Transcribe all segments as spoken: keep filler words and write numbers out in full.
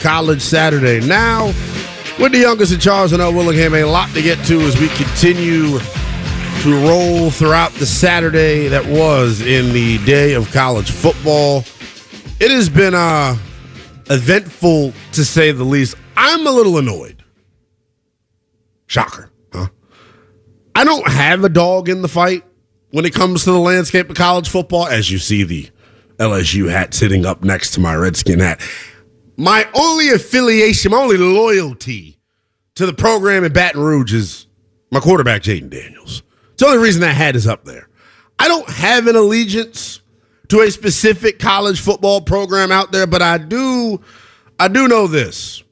College Saturday. Now, with the youngest in Charles and L. Willingham, a lot to get to as we continue to roll throughout the Saturday that was in the day of college football. It has been uh, eventful, to say the least. I'm a little annoyed. Shocker, huh? I don't have a dog in the fight when it comes to the landscape of college football, as you see the L S U hat sitting up next to my Redskin hat. My only affiliation, my only loyalty to the program in Baton Rouge is my quarterback, Jaden Daniels. It's the only reason that hat is up there. I don't have an allegiance to a specific college football program out there, but I do, I do know this.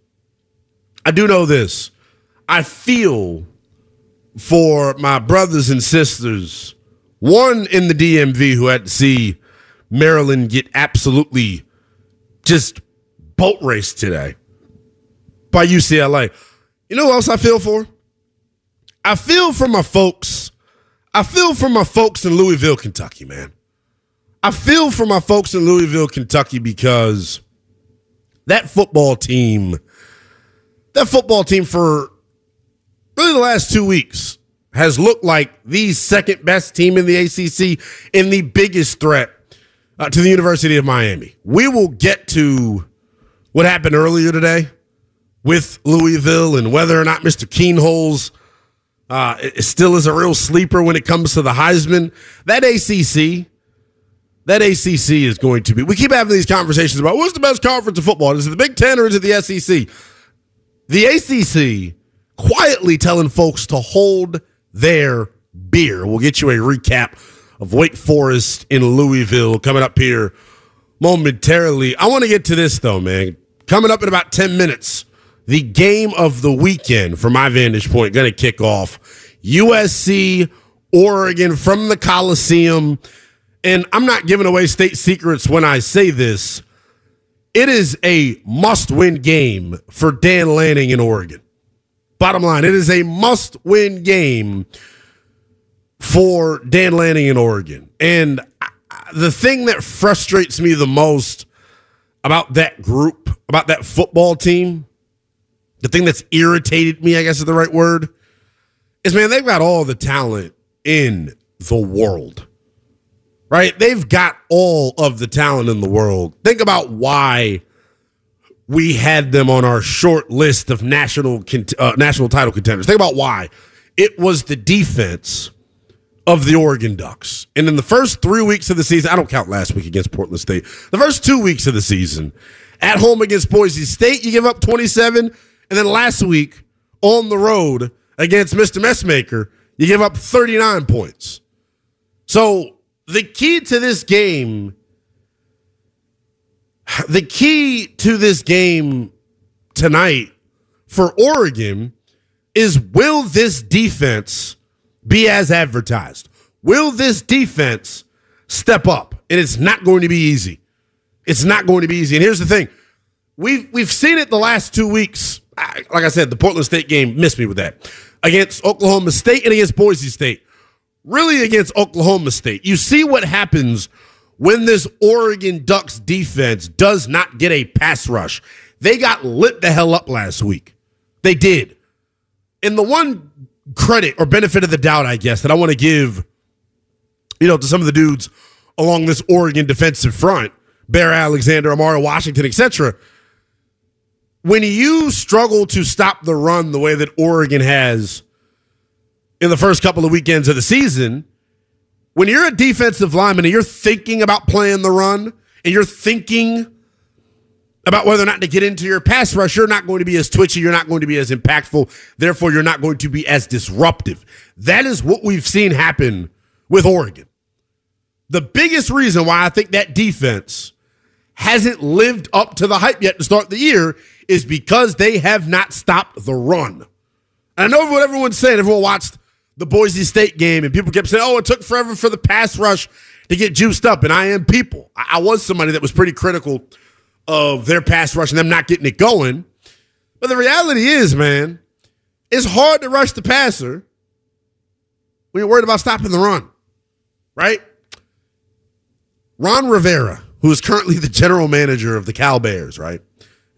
I do know this. I feel for my brothers and sisters, one in the D M V who had to see Maryland get absolutely just boat raced today by U C L A. You know who else I feel for? I feel for my folks. I feel for my folks in Louisville, Kentucky, man. I feel for my folks in Louisville, Kentucky, because that football team, that football team for really the last two weeks has looked like the second best team in the A C C and the biggest threat uh, to the University of Miami. We will get to what happened earlier today with Louisville and whether or not Mister Keenholz uh, still is a real sleeper when it comes to the Heisman. That A C C, that A C C is going to be, we keep having these conversations about what's the best conference of football? Is it the Big Ten or is it the S E C? The A C C quietly telling folks to hold their beer. We'll get you a recap of Wake Forest in Louisville coming up here momentarily. I want to get to this, though, man. Coming up in about ten minutes, the game of the weekend, from my vantage point, going to kick off. U S C, Oregon from the Coliseum. And I'm not giving away state secrets when I say this. It is a must-win game for Dan Lanning in Oregon. Bottom line, it is a must-win game for Dan Lanning in Oregon. And the thing that frustrates me the most about that group, about that football team, the thing that's irritated me, I guess is the right word, is, man, they've got all the talent in the world, right? They've got all of the talent in the world. Think about why we had them on our short list of national uh, national title contenders. Think about why. It was the defense of the Oregon Ducks. And in the first three weeks of the season, I don't count last week against Portland State, the first two weeks of the season, at home against Boise State, you give up twenty-seven. And then last week, on the road against Mister Messmaker, you give up thirty-nine points. So the key to this game, the key to this game tonight for Oregon is, will this defense be as advertised? Will this defense step up? And it's not going to be easy. It's not going to be easy. And here's the thing. We've, we've seen it the last two weeks. Like I said, the Portland State game missed me with that. Against Oklahoma State and against Boise State. Really against Oklahoma State. You see what happens when this Oregon Ducks defense does not get a pass rush. They got lit the hell up last week. They did. And the one credit or benefit of the doubt, I guess, that I want to give, you know, to some of the dudes along this Oregon defensive front, Bear Alexander, Amari Washington, et cetera. When you struggle to stop the run the way that Oregon has in the first couple of weekends of the season, when you're a defensive lineman and you're thinking about playing the run and you're thinking about whether or not to get into your pass rush, you're not going to be as twitchy, you're not going to be as impactful, therefore you're not going to be as disruptive. That is what we've seen happen with Oregon. The biggest reason why I think that defense hasn't lived up to the hype yet to start the year is because they have not stopped the run. And I know what everyone's saying. Everyone watched the Boise State game, and people kept saying, oh, it took forever for the pass rush to get juiced up. And I am people. I was somebody that was pretty critical of their pass rush and them not getting it going. But the reality is, man, it's hard to rush the passer when you're worried about stopping the run, right? Ron Rivera, who is currently the general manager of the Cal Bears, right?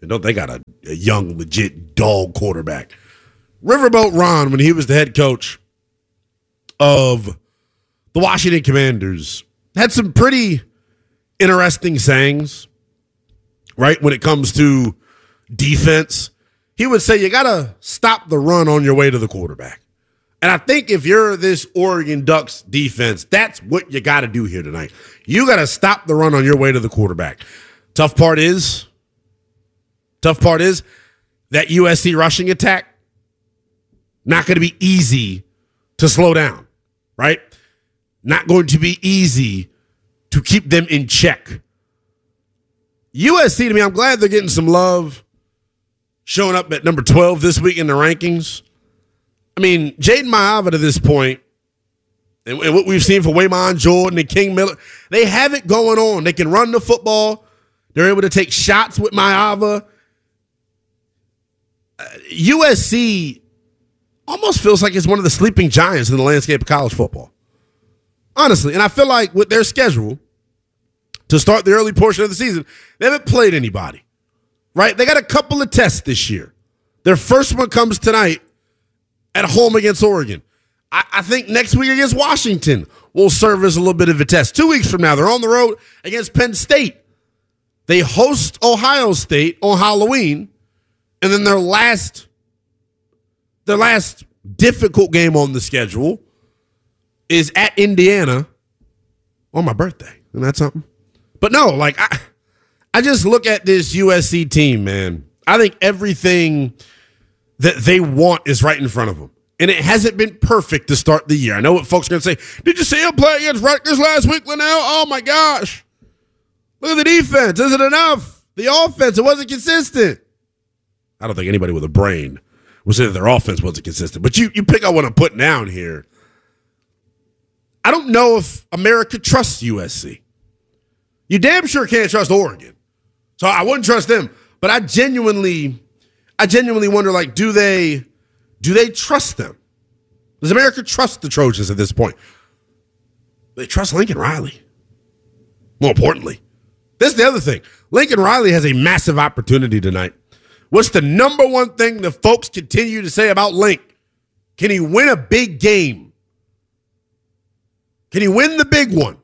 And don't they got a, a young, legit dog quarterback. Riverboat Ron, when he was the head coach of the Washington Commanders, had some pretty interesting sayings, right, when it comes to defense. He would say you got to stop the run on your way to the quarterback. And I think if you're this Oregon Ducks defense, that's what you got to do here tonight. You got to stop the run on your way to the quarterback. Tough part is, tough part is that U S C rushing attack, not going to be easy to slow down, right? Not going to be easy to keep them in check. U S C, to me, I'm glad they're getting some love, showing up at number twelve this week in the rankings. I mean, Jaden Maiava to this point, and, and what we've seen for Waymon Jordan and King Miller, they have it going on. They can run the football. They're able to take shots with Maiava. Uh, U S C almost feels like it's one of the sleeping giants in the landscape of college football. Honestly, and I feel like with their schedule to start the early portion of the season, they haven't played anybody, right? They got a couple of tests this year. Their first one comes tonight at home against Oregon. I, I think next week against Washington will serve as a little bit of a test. Two weeks from now, they're on the road against Penn State. They host Ohio State on Halloween, and then their last, their last difficult game on the schedule is at Indiana on my birthday. Isn't that something? But no, like, I, I just look at this U S C team, man. I think everything that they want is right in front of them. And it hasn't been perfect to start the year. I know what folks are going to say. Did you see him play against Rutgers last week, Linnell? Oh, my gosh. Look at the defense. Is it enough? The offense, it wasn't consistent. I don't think anybody with a brain would say that their offense wasn't consistent. But you, you pick up what I'm putting down here. I don't know if America trusts U S C. You damn sure can't trust Oregon. So I wouldn't trust them. But I genuinely... I genuinely wonder, like, do they do they trust them? Does America trust the Trojans at this point? They trust Lincoln Riley. More importantly, this is the other thing. Lincoln Riley has a massive opportunity tonight. What's the number one thing the folks continue to say about Link? Can he win a big game? Can he win the big one?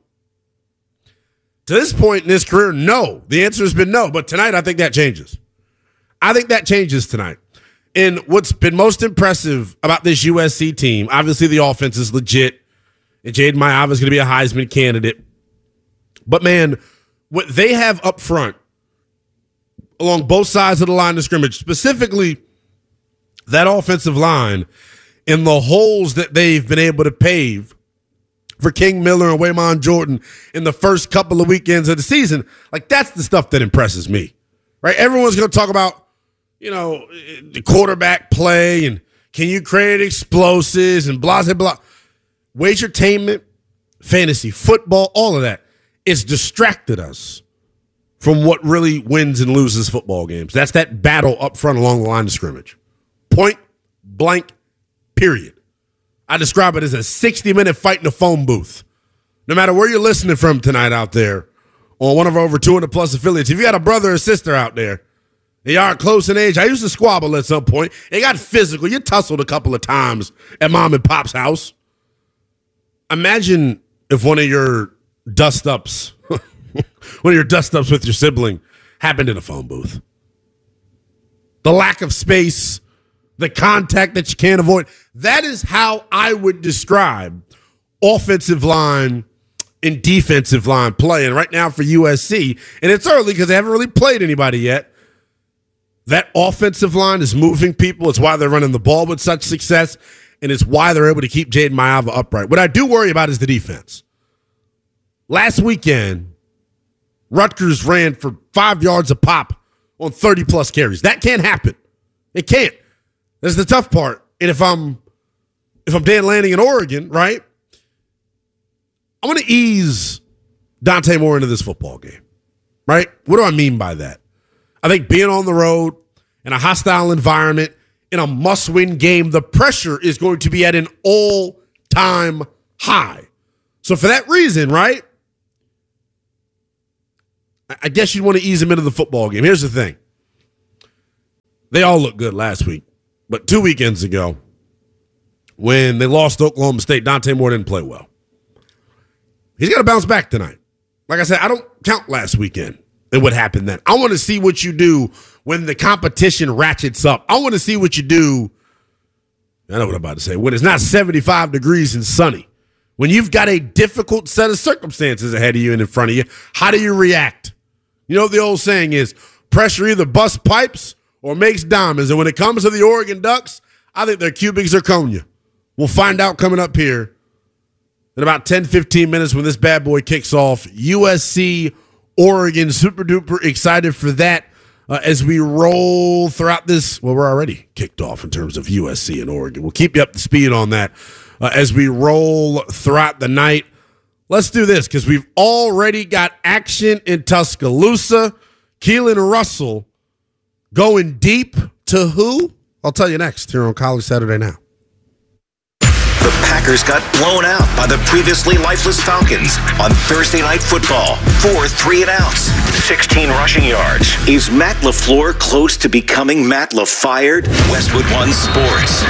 To this point in his career, no. The answer has been no. But tonight, I think that changes. I think that changes tonight. And what's been most impressive about this U S C team, obviously the offense is legit, and Jaden Maiava is going to be a Heisman candidate. But, man, what they have up front along both sides of the line of scrimmage, specifically that offensive line and the holes that they've been able to pave for King Miller and Waymon Jordan in the first couple of weekends of the season, like, that's the stuff that impresses me, right? Everyone's going to talk about, you know, the quarterback play and can you create explosives and blah, blah, blah. Wagertainment, fantasy football, all of that. It's distracted us from what really wins and loses football games. That's that battle up front along the line of scrimmage. Point blank, period. I describe it as a sixty-minute fight in a phone booth. No matter where you're listening from tonight out there on one of our over two hundred plus affiliates, if you got a brother or sister out there, they are close in age. I used to squabble at some point. It got physical. You tussled a couple of times at mom and pop's house. Imagine if one of your dust-ups, one of your dust-ups with your sibling happened in a phone booth. The lack of space, the contact that you can't avoid. That is how I would describe offensive line and defensive line play. And right now for U S C, and it's early because they haven't really played anybody yet, that offensive line is moving people. It's why they're running the ball with such success, and it's why they're able to keep Jaden Maiava upright. What I do worry about is the defense. Last weekend, Rutgers ran for five yards a pop on thirty-plus carries. That can't happen. It can't. That's the tough part. And if I'm if I'm Dan Lanning in Oregon, right, I want to ease Dante Moore into this football game, right? What do I mean by that? I think being on the road in a hostile environment, in a must-win game, the pressure is going to be at an all-time high. So for that reason, right, I guess you'd want to ease him into the football game. Here's the thing. They all looked good last week. But two weekends ago, when they lost to Oklahoma State, Dante Moore didn't play well. He's got to bounce back tonight. Like I said, I don't count last weekend and what happened then. I want to see what you do when the competition ratchets up. I want to see what you do. I know what I'm about to say. When it's not seventy-five degrees and sunny. When you've got a difficult set of circumstances ahead of you and in front of you, how do you react? You know what the old saying is, pressure either busts pipes or makes diamonds. And when it comes to the Oregon Ducks, I think they're cubic zirconia. We'll find out coming up here in about ten, fifteen minutes when this bad boy kicks off. U S C, Oregon, super duper excited for that uh, as we roll throughout this. Well, we're already kicked off in terms of U S C and Oregon. We'll keep you up to speed on that uh, as we roll throughout the night. Let's do this because we've already got action in Tuscaloosa. Keelan Russell going deep to who? I'll tell you next here on College Saturday Now. The Packers got blown out by the previously lifeless Falcons on Thursday Night Football. Four three and outs, sixteen rushing yards. Is Matt LaFleur close to becoming Matt LaFired? Westwood One Sports.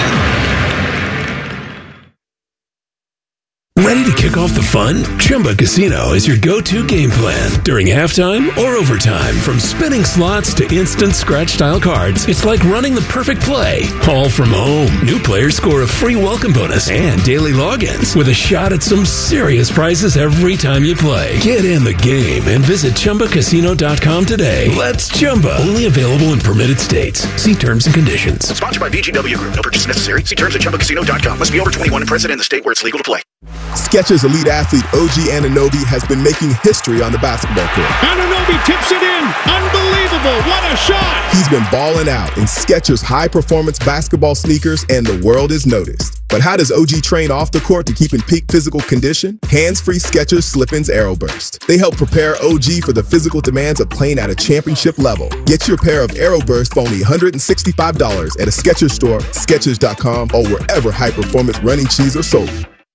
Ready to kick off the fun? Chumba Casino is your go-to game plan during halftime or overtime. From spinning slots to instant scratch-style cards, it's like running the perfect play, all from home. New players score a free welcome bonus and daily logins with a shot at some serious prizes every time you play. Get in the game and visit Chumba Casino dot com today. Let's Chumba. Only available in permitted states. See terms and conditions. Sponsored by V G W Group. No purchase necessary. See terms at Chumba Casino dot com. Must be over twenty-one and present in the state where it's legal to play. Skechers elite athlete O G Anunoby has been making history on the basketball court. Anunoby tips it in. Unbelievable. What a shot. He's been balling out in Skechers high-performance basketball sneakers, and the world is noticed. But how does O G train off the court to keep in peak physical condition? Hands-free Skechers Slip-ins Aeroburst. They help prepare O G for the physical demands of playing at a championship level. Get your pair of Aeroburst for only one hundred sixty-five dollars at a Skechers store, Skechers dot com, or wherever high-performance running shoes are sold.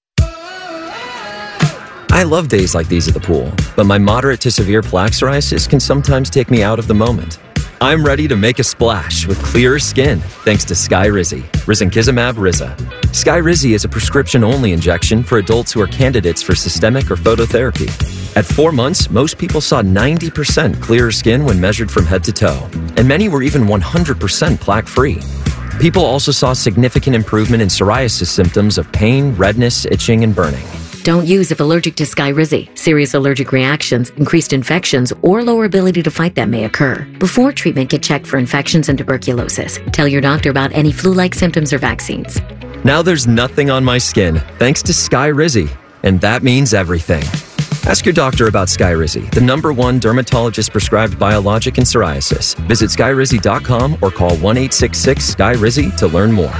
I love days like these at the pool, but my moderate to severe plaque psoriasis can sometimes take me out of the moment. I'm ready to make a splash with clearer skin thanks to Skyrizi, risankizumab Riza. Skyrizi is a prescription-only injection for adults who are candidates for systemic or phototherapy. At four months, most people saw ninety percent clearer skin when measured from head to toe, and many were even one hundred percent plaque-free. People also saw significant improvement in psoriasis symptoms of pain, redness, itching, and burning. Don't use if allergic to Skyrizi. Serious allergic reactions, increased infections, or lower ability to fight them may occur. Before treatment, get checked for infections and tuberculosis. Tell your doctor about any flu-like symptoms or vaccines. Now there's nothing on my skin thanks to Skyrizi, and that means everything. Ask your doctor about Skyrizi, the number one dermatologist-prescribed biologic in psoriasis. Visit Skyrizi dot com or call one eight six six S K Y R I Z I to learn more.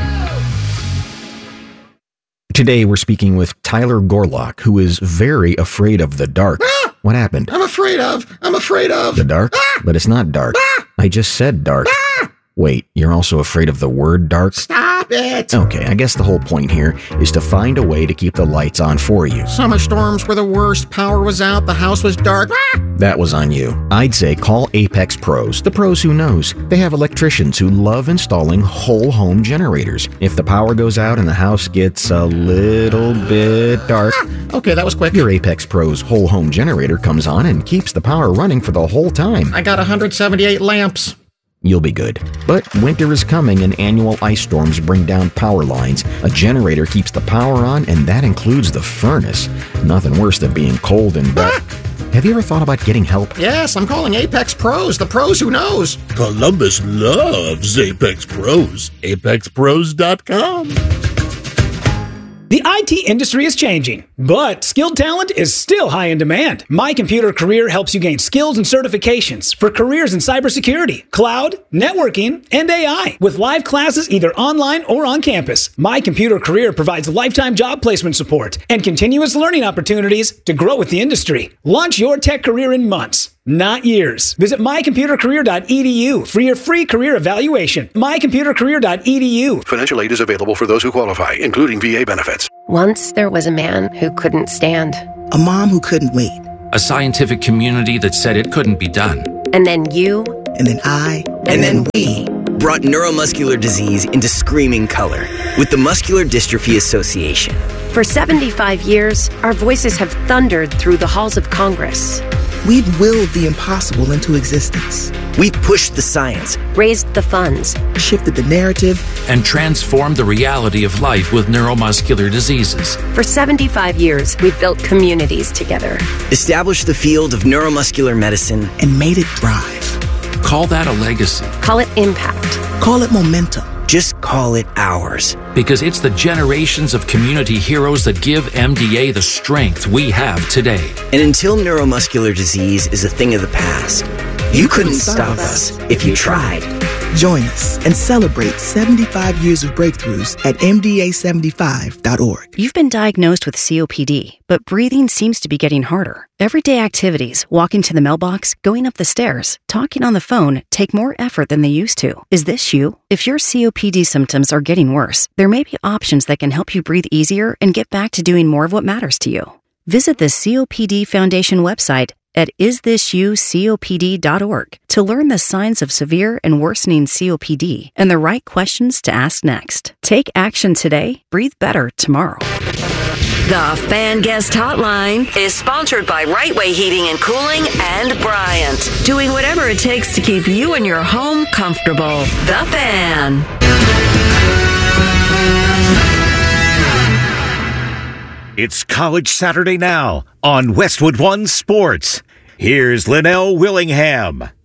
Today, we're speaking with Tyler Gorlock, who is very afraid of the dark. Ah! What happened? I'm afraid of. I'm afraid of. The dark? Ah! But it's not dark. Ah! I just said dark. Ah! Wait, you're also afraid of the word dark? Stop it. Okay, I guess the whole point here is to find a way to keep the lights on for you. Summer storms were the worst. Power was out. The house was dark. Ah! That was on you. I'd say call Apex Pros. The pros who knows. They have electricians who love installing whole home generators. If the power goes out and the house gets a little bit dark, Ah! Okay, that was quick. your Apex Pros whole home generator comes on and keeps the power running for the whole time. I got one hundred seventy-eight lamps. You'll be good. But winter is coming and annual ice storms bring down power lines. A generator keeps the power on, and that includes the furnace. Nothing worse than being cold and dark. Have you ever thought about getting help? Yes, I'm calling Apex Pros, the pros who knows. Columbus loves Apex Pros. Apex Pros dot com. The I T industry is changing, but skilled talent is still high in demand. My Computer Career helps you gain skills and certifications for careers in cybersecurity, cloud, networking, and A I, with live classes either online or on campus. My Computer Career provides lifetime job placement support and continuous learning opportunities to grow with the industry. Launch your tech career in months, not years. Visit my computer career dot e d u for your free career evaluation. my computer career dot e d u. Financial aid is available for those who qualify, including V A benefits. Once there was a man who couldn't stand. A mom who couldn't wait. A scientific community that said it couldn't be done. And then you and then I, and then we brought neuromuscular disease into screaming color with the Muscular Dystrophy Association. For seventy-five years, our voices have thundered through the halls of Congress. We've willed the impossible into existence. We've pushed the science, raised the funds, shifted the narrative, and transformed the reality of life with neuromuscular diseases. For seventy-five years, we've built communities together, established the field of neuromuscular medicine, and made it thrive. Call that a legacy. Call it impact. Call it momentum. Just call it ours. Because it's the generations of community heroes that give M D A the strength we have today. And until neuromuscular disease is a thing of the past, you, you couldn't, couldn't stop us if you tried. Join us and celebrate seventy-five years of breakthroughs at M D A seventy-five dot org. You've been diagnosed with C O P D, but breathing seems to be getting harder. Everyday activities, walking to the mailbox, going up the stairs, talking on the phone, take more effort than they used to. Is this you? If your C O P D symptoms are getting worse, there may be options that can help you breathe easier and get back to doing more of what matters to you. Visit the C O P D Foundation website at is this you C O P D dot org to learn the signs of severe and worsening C O P D and the right questions to ask next. Take action today, breathe better tomorrow. The Fan Guest Hotline is sponsored by Right Way Heating and Cooling and Bryant, doing whatever it takes to keep you and your home comfortable. The Fan. It's College Saturday now on Westwood One Sports. Here's Linnell Willingham.